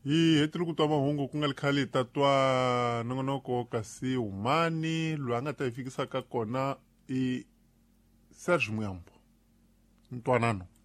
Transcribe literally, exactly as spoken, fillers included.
hi hetile ku twa mahungu ku nga likhale hi tatwa nongonoko kasi umani loyi a nga ta hi fikisa ka kona i Serge Muyambo ntwanano.